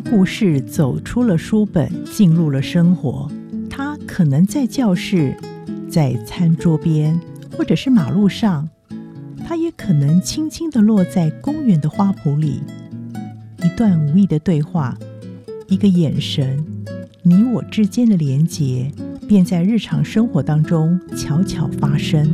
故事走出了书本，进入了生活。它可能在教室，在餐桌边，或者是马路上，它也可能轻轻地落在公园的花圃里。一段无意的对话，一个眼神，你我之间的连结，便在日常生活当中悄悄发生。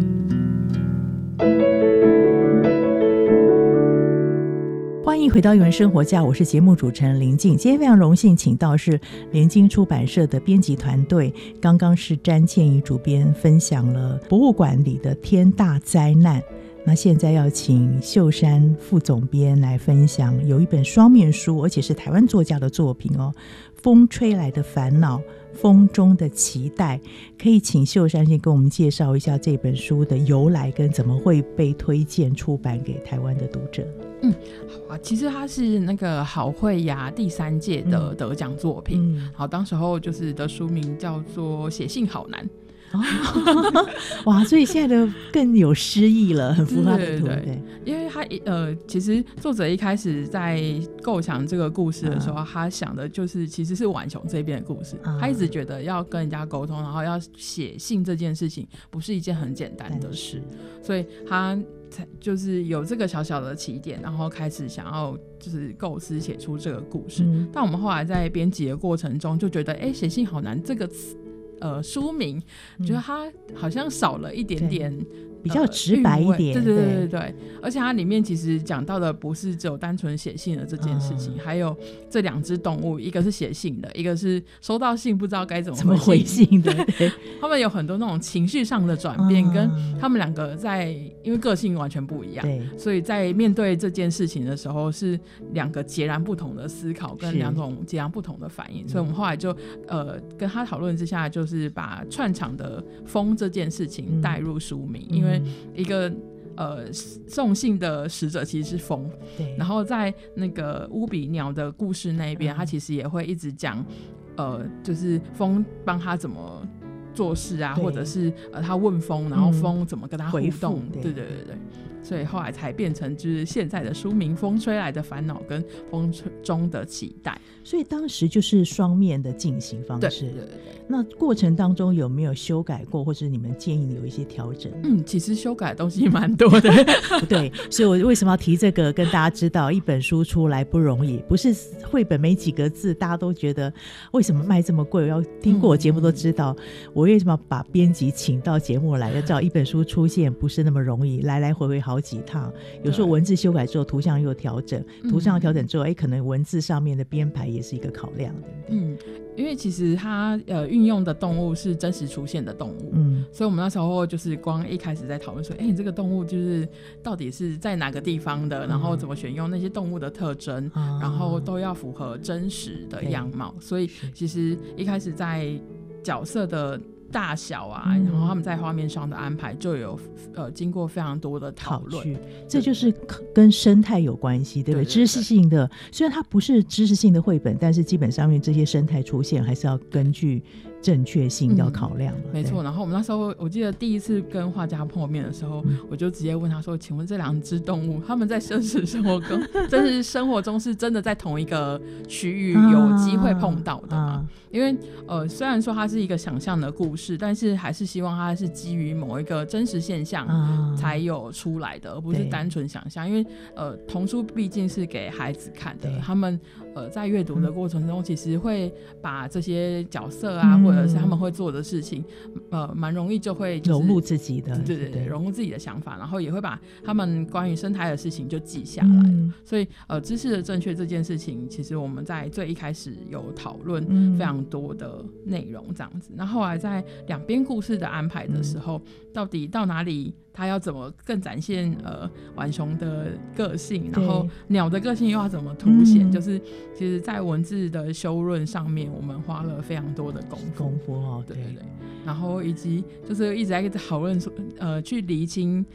欢迎回到艺文生活家，我是节目主持人林静。今天非常荣幸请到是联经出版社的编辑团队，刚刚是詹倩怡主编分享了博物馆里的天大灾难，那现在要请秀珊副总编来分享有一本双面书，而且是台湾作家的作品哦，风吹来的烦恼，风中的期待。可以请秀珊先跟我们介绍一下这本书的由来跟怎么会被推荐出版给台湾的读者。 好啊，其实它是那个好绘芽第3届的得奖作品。好，当时候就是的书名叫做《写信好难》。 哇，所以现在的更有诗意了，很符合他的图。 对，因为他其实作者一开始在构想这个故事的时候，他想的就是其实是浣熊这边的故事。他一直觉得要跟人家沟通，然后要写信这件事情不是一件很简单的事，所以他就是有这个小小的起点，然后开始想要就是构思写出这个故事。但我们后来在编辑的过程中就觉得，写信好难这个词书名觉得它好像少了一点点比较直白一点。 对，而且它里面其实讲到的不是只有单纯写信的这件事情，还有这2只动物，一个是写信的，一个是收到信不知道该怎么回信的。他们有很多那种情绪上的转变，跟他们2个因为个性完全不一样，所以在面对这件事情的时候是2个截然不同的思考跟2种截然不同的反应。所以我们后来就跟他讨论之下，就是把串场的风这件事情带入书名，因为一个送信的使者其实是风，然后在那个乌比鸟的故事那边，他其实也会一直讲就是风帮他怎么做事啊，或者是他问风，然后风怎么跟他互动。对，所以后来才变成就是现在的书名《风吹来的烦恼》跟《风中的期待》。 所以当时就是双面的进行方式。对。那过程当中有没有修改过，或者你们建议有一些调整？ 其实修改的东西蛮多的。 对，所以我为什么要提这个，跟大家知道一本书出来不容易，不是绘本没几个字大家都觉得为什么卖这么贵，要听过我节目都知道，我为什么把编辑请到节目来，要知道一本书出现不是那么容易，来来回回好几趟，有时候文字修改之后图像又调整，图像调整之后可能文字上面的编排也是一个考量，对不对？ 因为其实它运用的动物是真实出现的动物，所以我们那时候就是光一开始在讨论说，你这个动物就是到底是在哪个地方的，然后怎么选用那些动物的特征，然后都要符合真实的样貌，所以其实一开始在角色的大小啊，然后他们在画面上的安排就有经过非常多的讨论。 这就是跟生态有关系，对不对？知识性的，虽然它不是知识性的绘本，但是基本上面这些生态出现还是要根据正确性要考量。 没错。然后我们那时候我记得第一次跟画家碰面的时候，我就直接问他说，请问这2只动物他们在真实生活中是真的在同一个区域有机会碰到的吗？因为虽然说它是一个想象的故事，但是还是希望它是基于某一个真实现象才有出来的，而不是单纯想象。因为童书毕竟是给孩子看的，他们在阅读的过程中其实会把这些角色啊，或者是他们会做的事情蛮容易就会融入自己的， 对，融入自己的想法，然后也会把他们关于生态的事情就记下来。所以知识的正确这件事情，其实我们在最一开始有讨论非常多的内容这样子。那后来在2边故事的安排的时候，到底到哪里他要怎么更展现浣熊的个性，然后鸟的个性又要怎么凸显，就是其实在文字的修润上面我们花了非常多的功夫。对，然后以及就是一直在讨论说去厘清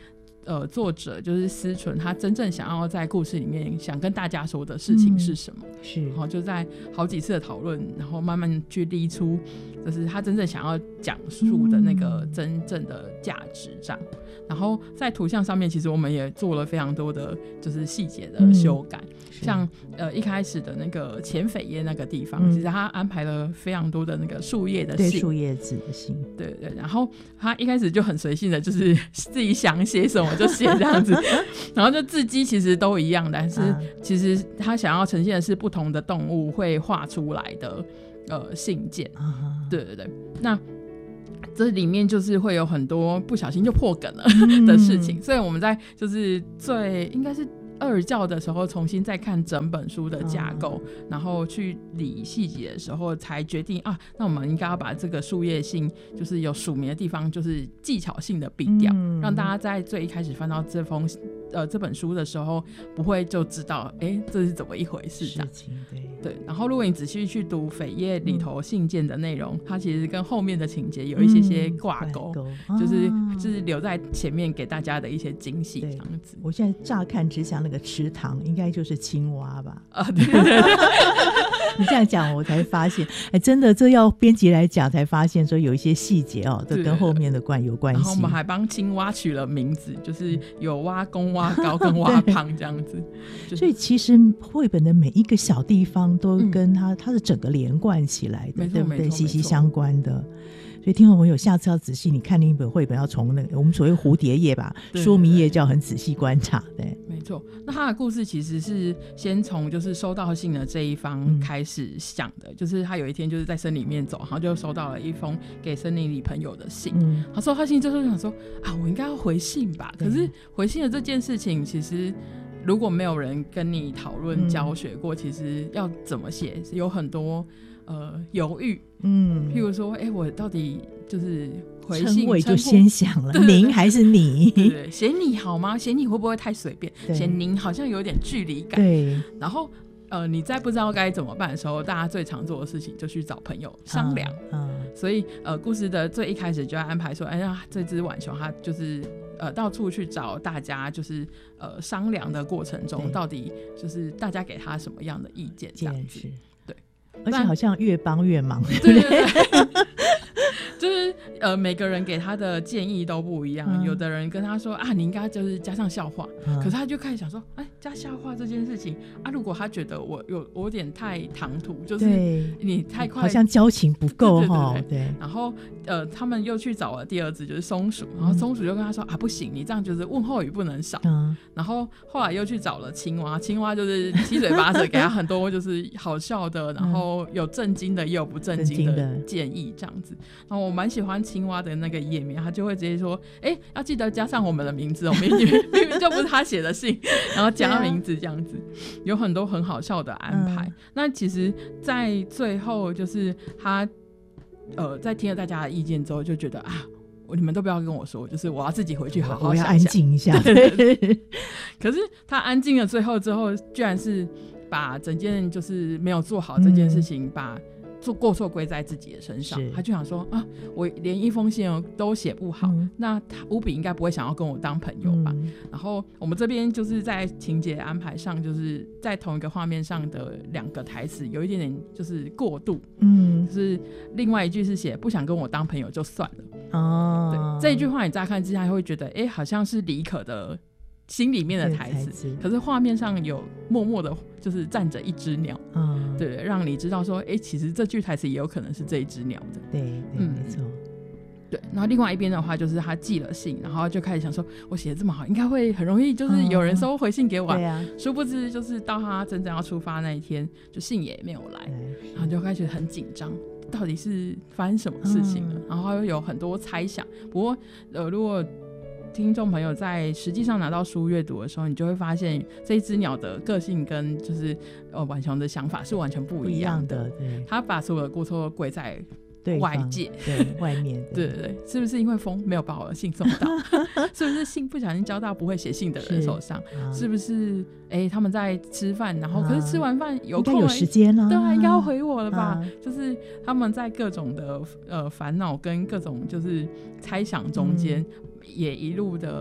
作者就是思纯，他真正想要在故事里面想跟大家说的事情是什么， 是， 然后就在好几次的讨论，然后慢慢去理出就是他真正想要讲述的那个真正的价值这样。然后在图像上面其实我们也做了非常多的就是细节的修改，像一开始的那个前扉页那个地方，其实他安排了非常多的那个树叶的信， 对，树叶子的信， 对对，然后他一开始就很随性的就是自己想写什么就写这样子然后就字迹其实都一样，但是其实他想要呈现的是不同的动物会画出来的信件，对对对，那这里面就是会有很多不小心就破梗了的事情，所以我们在就是应该是二教的时候重新再看整本书的架构，然后去理细节的时候才决定啊，那我们应该要把这个树叶性就是有署名的地方就是技巧性的避掉，让大家在最一开始翻到这本书的时候不会就知道这是怎么一回事这样，对。然后如果你仔细去读扉页里头信件的内容，它其实跟后面的情节有一些挂钩，就是留在前面给大家的一些惊喜这样子。 我现在乍看只想那个池塘应该就是青蛙吧， 对对对你这样讲我才发现真的这要编辑来讲才发现说有一些细节这跟后面的有关系。 然后我们还帮青蛙取了名字，就是有蛙公蛙高跟蛙胖这样子所以其实绘本的每一个小地方都跟它是整个连贯起来的，对不对？息息相关的。所以听众朋友下次要仔细你看另一本绘本要从那个我们所谓蝴蝶页吧，说明页就要很仔细观察，对， 没错。那他的故事其实是先从就是收到信的这一方开始想的，就是他有一天就是在森林里面走，然后就收到了一封给森林里朋友的信，他收到信就是想说我应该要回信吧，可是回信的这件事情其实如果没有人跟你讨论教学过，其实要怎么写有很多犹豫，譬如说我到底就是回信称谓就先想了，您还是你， 对对，写你好吗？写你会不会太随便？写您好像有点距离感， 对。 然后你在不知道该怎么办的时候，大家最常做的事情就去找朋友商量，所以故事的最一开始就要安排说这只浣熊它就是到处去找大家，就是商量的过程中到底就是大家给他什么样的意见这样子，对， 而且好像越帮越忙， 对对对就是每个人给他的建议都不一样，有的人跟他说你应该就是加上笑话，可是他就开始想说加笑话这件事情如果他觉得我有点太唐突，就是你太快， 好像交情不够，对。 然后他们又去找了第二只就是松鼠，然后松鼠就跟他说不行，你这样就是问候语不能少，然后后来又去找了青蛙，青蛙就是七嘴八舌给他很多就是好笑的然后有正经的也有不正经的建议这样子。然后我蛮喜欢青蛙的那个页面，他就会直接说要记得加上我们的名字，明明就不是他写的信然后加名字这样子，有很多很好笑的安排。那其实在最后就是他在听了大家的意见之后就觉得你们都不要跟我说，就是我要自己回去好好想想， 我要安静一下可是他安静了最后之后居然是把整件就是没有做好这件事情把过错归在自己的身上，他就想说我连一封信都写不好，那乌比应该不会想要跟我当朋友吧，然后我们这边就是在情节安排上就是在同一个画面上的两个台词有一点点就是过度，就是另外一句是写不想跟我当朋友就算了，对，这一句话你乍看之下会觉得好像是李可的心里面的台词，可是画面上有默默的就是站着一只鸟，对，让你知道说其实这句台词也有可能是这一只鸟的， 对，没错， 对。然后另外一边的话就是他寄了信，然后就开始想说我写得这么好应该会很容易就是有人收回信给我，殊不知就是到他真正要出发那一天就信也没有来，然后就开始很紧张，到底是发生什么事情了，然后有很多猜想。不过如果听众朋友在实际上拿到书阅读的时候，你就会发现这一只鸟的个性跟就是浣熊的想法是完全不一样的，他把所有的过错都归在外界， 对外面对对对，是不是因为风没有把我的信送到是不是信不小心交到不会写信的人手上，是不是他们在吃饭，然后可是吃完饭有空应该有时间了， 对应该要回我了吧，就是他们在各种的烦恼跟各种就是猜想中间也一路的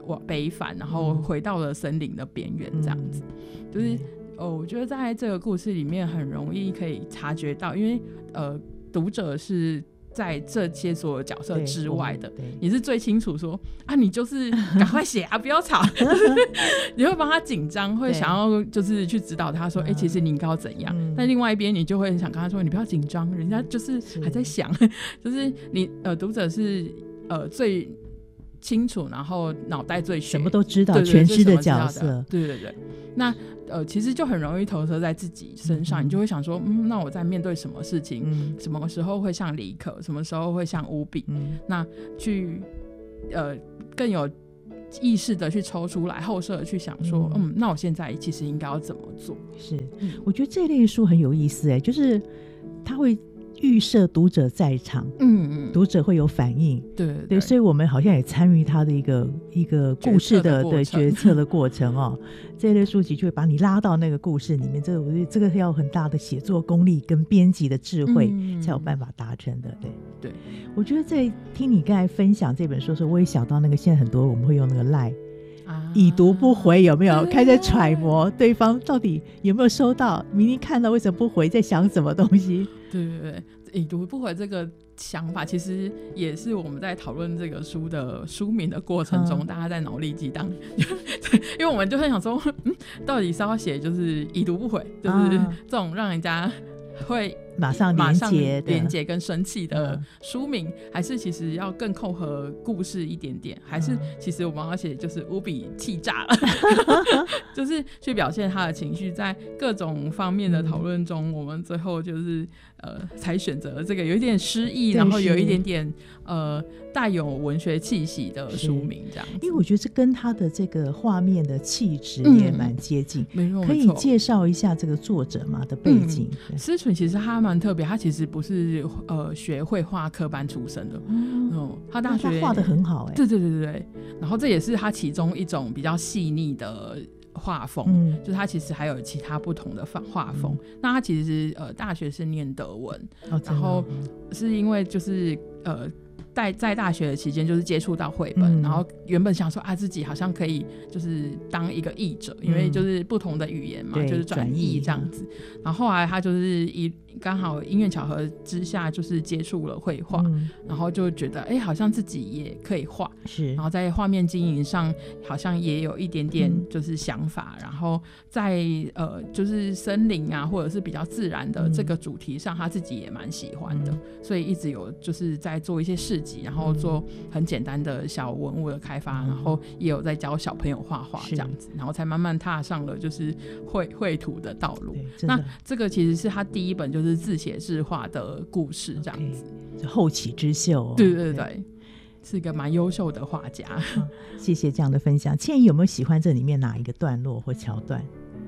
北返，然后回到了森林的边缘这样子。就是我觉得在这个故事里面很容易可以察觉到，因为读者是在这些所有角色之外的，你是最清楚说啊，你就是赶快写啊，不要吵，你会帮他紧张，会想要就是去指导他说，其实你应该要怎样。但另外一边你就会很想跟他说，你不要紧张，人家就是还在想，就是你读者是最清楚，然后脑袋最什么都知道，全知的角色， 对对对。那其实就很容易投射在自己身上，你就会想说，那我在面对什么事情，什么时候会像李可，什么时候会像乌比，那去更有意识的去抽出来，后设的去想说，那我现在其实应该要怎么做？ 是，我觉得这类书很有意思，就是他会预设读者在场，读者会有反应，对，所以我们好像也参与他的一个故事的决策的过程哦。这类书籍就会把你拉到那个故事里面，我觉得这个要很大的写作功力跟编辑的智慧才有办法达成的。对，我觉得在听你刚才分享这本书的时候，我也想到那个现在很多我们会用那个 LINE。已读不回，有没有开始揣摩对方到底有没有收到，明明看到为什么不回，在想什么东西？ 对对对，已读不回这个想法其实也是我们在讨论这个书的书名的过程中，大家在脑力激荡因为我们就很想说到底是要写就是已读不回，就是这种让人家会马上连结跟生气的书名，还是其实要更扣合故事一点点，还是其实我们要写就是乌比气炸了就是去表现他的情绪。在各种方面的讨论中，我们最后就是才选择了这个有一点诗意，然后有一点点带有文学气息的书名这样子。 因为我觉得这跟他的这个画面的气质也蛮接近，可以介绍一下这个作者嘛的背景。 思纯其实他蛮特别，他其实不是学绘画科班出身的，他大学画得很好， 对对对对对，然后这也是他其中一种比较细腻的画风，就是他其实还有其他不同的画风。那他其实大学是念德文，然后是因为就是在大学的期间就是接触到绘本，然后原本想说自己好像可以就是当一个译者，因为就是不同的语言嘛，就是转译这样子。然后后来他就是刚好因缘巧合之下就是接触了绘画，然后就觉得好像自己也可以画，然后在画面经营上好像也有一点点就是想法，然后在就是森林啊或者是比较自然的这个主题上他自己也蛮喜欢的，所以一直有就是在做一些事集，然后做很简单的小文物的开发，然后也有在教小朋友画画这样子，然后才慢慢踏上了就是绘图的道路。那这个其实是他第一本就是自写自画的故事这样子， 后起之秀对对对，是一个蛮优秀的画家。 谢谢这样的分享。倩怡有没有喜欢这里面哪一个段落或桥段？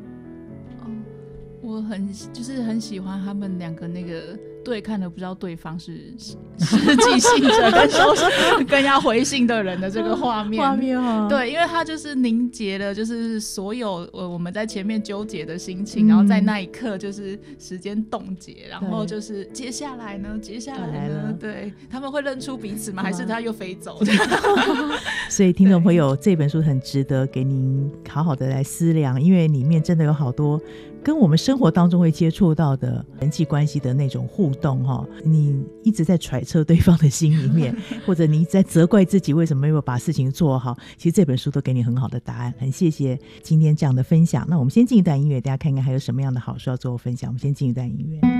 我很喜欢他们两个那个对看的不知道对方是寄信者跟要回信的人的这个画面对，因为他就是凝结了就是所有我们在前面纠结的心情，然后在那一刻就是时间冻结，然后就是接下来呢对，他们会认出彼此吗？还是他又飞走所以听众朋友，这本书很值得给您好好的来思量，因为里面真的有好多跟我们生活当中会接触到的人际关系的那种互动你一直在揣测对方的心里面或者你一直在责怪自己为什么没有把事情做好，其实这本书都给你很好的答案。很谢谢今天这样的分享。那我们先进一段音乐，大家看看还有什么样的好书要做分享。我们先进一段音乐。